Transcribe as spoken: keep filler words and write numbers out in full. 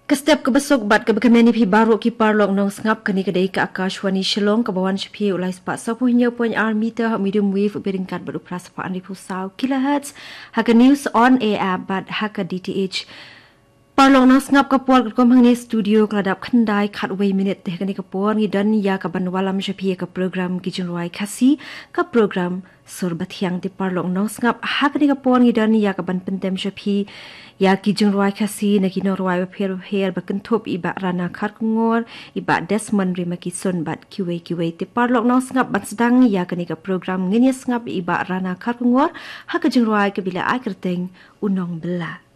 Kestep kebesok bat kebekemeni pi baru ki parlok nong sengap kani kedai ke Akashwani Shillong kebawan sepi ulai sepak sapuhnya poin R meter medium wave beringkat berupra sepak ribu sau kilohertz haka news on air bat haka D T H parlok nong sengap kepual kekom hangni studio keladap kendai katway minit teh kani kepual ngidan ya ke banwalam sepi ke program kijun ruai kasi ke program surbat yang di parlok nong sengap haka ni kepual ngidan ya ke ban pentem sepi ya kijung ruai kasi na kino ruai per per berkentup iba rana karkungor iba desmond rima kisun bat kiwe kiwe ti parlok nong sengap bat sedang ya kani ke program ngenya sengap iba rana karkungor ha kijung ruai ke bila ai kerteng unong bela